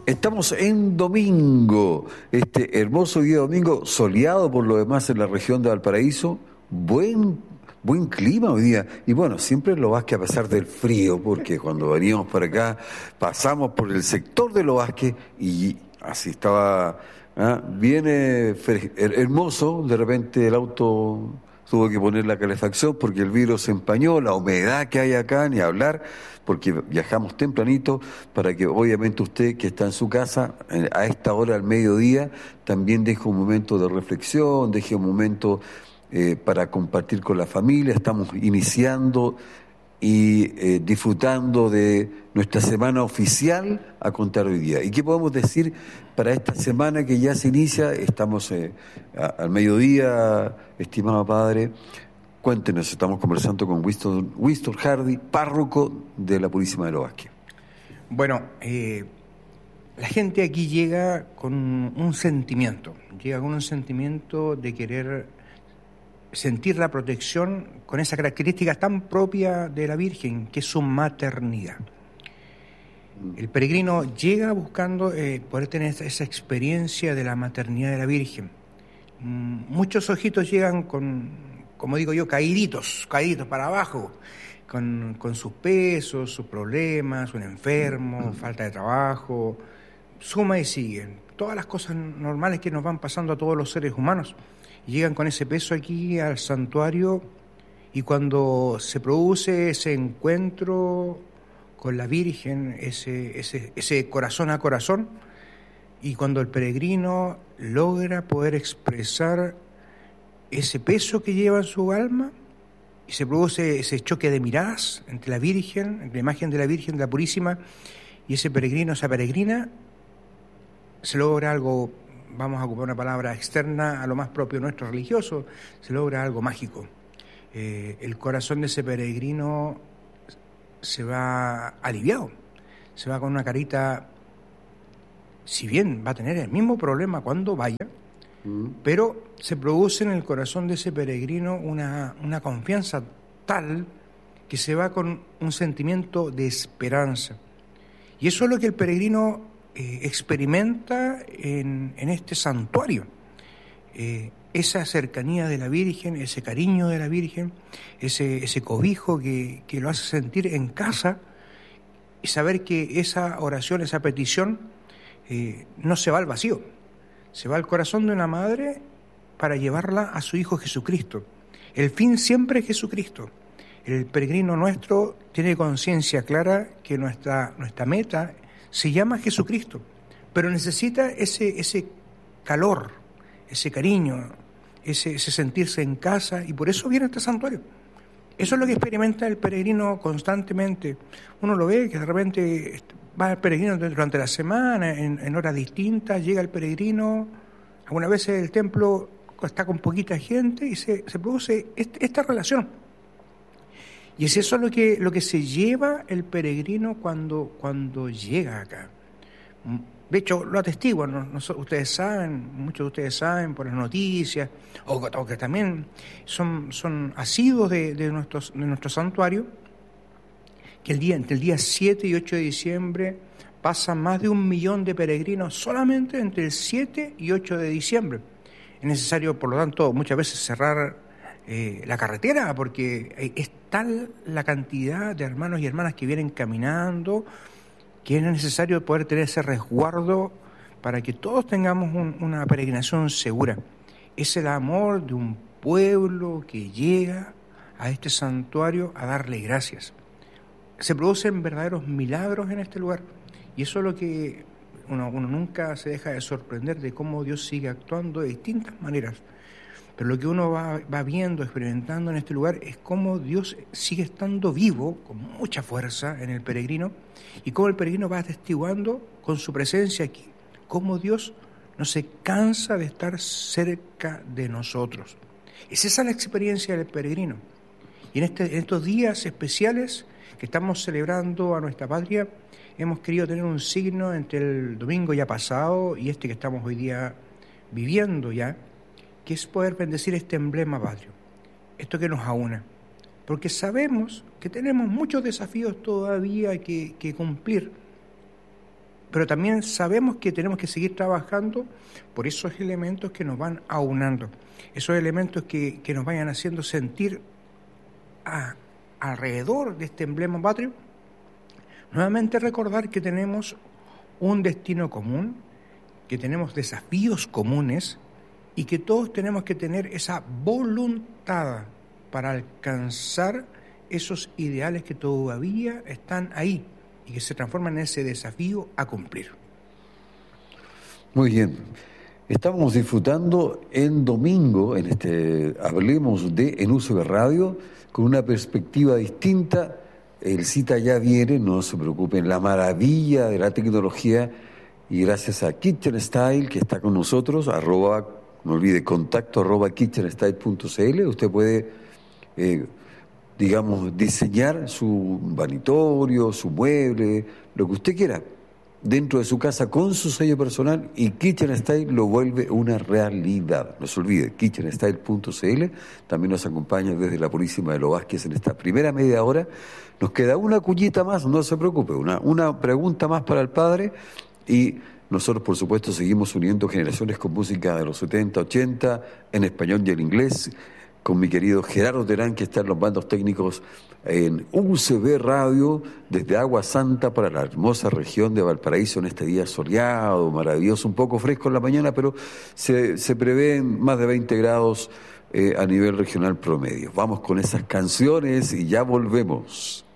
Estamos en domingo, este hermoso día domingo, soleado por lo demás en la región de Valparaíso, buen clima hoy día. Y bueno, siempre en Los Vázquez, a pesar del frío, porque cuando veníamos para acá pasamos por el sector de Los Vázquez y así estaba bien hermoso. De repente el auto tuvo que poner la calefacción porque el vidrio se empañó, la humedad que hay acá, ni hablar, porque viajamos tempranito para que obviamente usted que está en su casa a esta hora al mediodía también deje un momento de reflexión, deje un momento para compartir con la familia. Estamos iniciando y disfrutando de nuestra semana oficial a contar hoy día. ¿Y qué podemos decir para esta semana que ya se inicia? Estamos al mediodía, estimado padre. Cuéntenos, estamos conversando con Winston Hardy, párroco de la Purísima de Los Vázquez. Bueno, la gente aquí llega con un sentimiento de querer sentir la protección con esa característica tan propia de la Virgen, que es su maternidad. El peregrino llega buscando poder tener esa experiencia de la maternidad de la Virgen. Muchos ojitos llegan con, como digo yo, caíditos para abajo, con sus pesos, sus problemas, un enfermo, falta de trabajo, suma y siguen. Todas las cosas normales que nos van pasando a todos los seres humanos. Llegan con ese peso aquí al santuario, y cuando se produce ese encuentro con la Virgen, ese corazón a corazón, y cuando el peregrino logra poder expresar ese peso que lleva en su alma, y se produce ese choque de miradas entre la Virgen, entre la imagen de la Virgen, de la Purísima, y ese peregrino, esa peregrina, se logra algo, vamos a ocupar una palabra externa a lo más propio nuestro religioso, se logra algo mágico. El corazón de ese peregrino se va aliviado, se va con una carita, si bien va a tener el mismo problema cuando vaya, pero se produce en el corazón de ese peregrino una confianza tal que se va con un sentimiento de esperanza. Y eso es lo que el peregrino experimenta en este santuario. Esa cercanía de la Virgen, ese cariño de la Virgen, ese cobijo que lo hace sentir en casa, y saber que esa oración, esa petición, no se va al vacío, se va al corazón de una madre para llevarla a su Hijo Jesucristo. El fin siempre es Jesucristo. El peregrino nuestro tiene conciencia clara que nuestra meta se llama Jesucristo, pero necesita ese calor, ese cariño, ese sentirse en casa, y por eso viene a este santuario. Eso es lo que experimenta el peregrino constantemente. Uno lo ve que de repente va el peregrino durante la semana, en horas distintas, llega el peregrino, algunas veces el templo está con poquita gente y se produce esta relación. Y es eso lo que se lleva el peregrino cuando llega acá. De hecho, lo atestiguan, ustedes saben, muchos de ustedes saben por las noticias, o que también son asiduos de nuestro santuario, que entre el día 7 y 8 de diciembre pasan más de 1 millón de peregrinos solamente entre el 7 y 8 de diciembre. Es necesario, por lo tanto, muchas veces cerrar la carretera, porque es tal la cantidad de hermanos y hermanas que vienen caminando, que es necesario poder tener ese resguardo para que todos tengamos una peregrinación segura. Es el amor de un pueblo que llega a este santuario a darle gracias. Se producen verdaderos milagros en este lugar, y eso es lo que uno nunca se deja de sorprender de cómo Dios sigue actuando de distintas maneras. Pero lo que uno va viendo, experimentando en este lugar, es cómo Dios sigue estando vivo, con mucha fuerza en el peregrino, y cómo el peregrino va atestiguando con su presencia aquí, cómo Dios no se cansa de estar cerca de nosotros. Es esa la experiencia del peregrino. Y en estos días especiales que estamos celebrando a nuestra patria, hemos querido tener un signo entre el domingo ya pasado y este que estamos hoy día viviendo ya, que es poder bendecir este emblema patrio, esto que nos aúna, porque sabemos que tenemos muchos desafíos todavía que cumplir, pero también sabemos que tenemos que seguir trabajando por esos elementos que nos van aunando, esos elementos que nos vayan haciendo sentir alrededor de este emblema patrio. Nuevamente recordar que tenemos un destino común, que tenemos desafíos comunes y que todos tenemos que tener esa voluntad para alcanzar esos ideales que todavía están ahí y que se transforman en ese desafío a cumplir. Muy bien. Estamos disfrutando en domingo, en Hablemos en Uso de Radio, con una perspectiva distinta. El cita ya viene, no se preocupen, la maravilla de la tecnología, y gracias a Kitchen Style, que está con nosotros, no olvide, contacto @kitchenstyle.cl. Usted puede, diseñar su vanitorio, su mueble, lo que usted quiera, dentro de su casa con su sello personal, y Kitchen Style lo vuelve una realidad. No se olvide, kitchenstyle.cl. También nos acompaña desde la Purísima de los Vázquez en esta primera media hora. Nos queda una cuñita más, no se preocupe, una pregunta más para el padre, y nosotros, por supuesto, seguimos uniendo generaciones con música de los 70, 80, en español y en inglés, con mi querido Gerardo Terán, que está en los mandos técnicos en UCB Radio, desde Agua Santa para la hermosa región de Valparaíso, en este día soleado, maravilloso, un poco fresco en la mañana, pero se prevén más de 20 grados a nivel regional promedio. Vamos con esas canciones y ya volvemos.